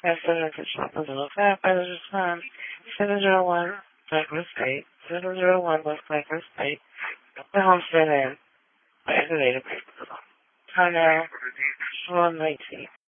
701 Cypress State, 701 West Cypress State, the Homestead Inn, by the database. Time now, 1:19.